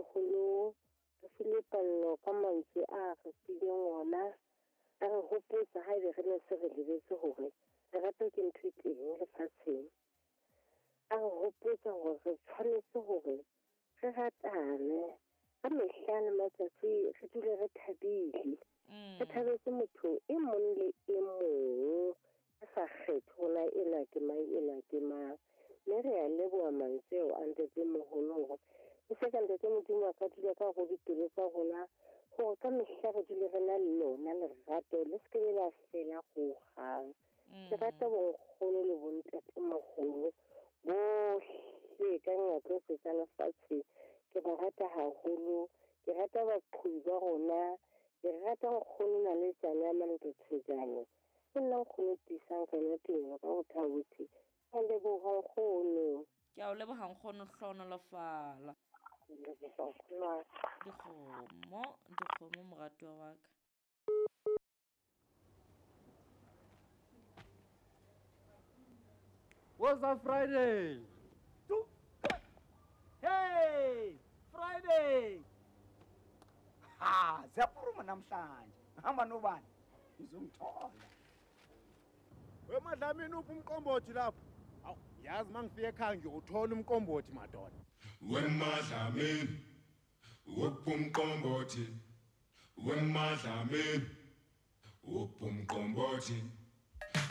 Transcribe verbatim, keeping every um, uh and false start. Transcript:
haholo re file pallo ka mantswe a re fileng ona a re hopotsa ha ebe re ne se re lebetse hore lerato ke ntho e teng lefatsheng a re hopotsa hore re tshwanetse hore re ratane ka mehla le matsatsi re dule re thabile re thabetse motho e mong le e mong a sa kgethola ena ke mang ena ke mang le re a leboha mantswe o a ntetse moholo hore e se ka ntetse modimo a ka dula ka go ditiro tsa rona gore ka mehla re dule re na le lona lerato le se ke la fela go gang ke rata bonkgono le bontate mogolo bohle ka ngaka se tsa lefatshe ke ba rata haholo ke rata baqhubi ba rona ke rata nkgono na le tsana ya mantlhotsejane ke nna nkgono tisang ka nna teng ka go thabotse a leboga nkgono ke a o leboga nkgono hlohonolofala dikgomo dikgomo moratuwa wa ka. What's up, Friday? Two. Hey, Friday. Ha, ziyapuruma namhlanje. Hamba nobani? Ngizongithola. Wemadlamini uphi umqombothi lapho? Awu, yazi mangifika ekhaya ngiyothola umqombothi madoda. Wemadlamini uphi umqombothi? Wemadlamini uphi umqombothi?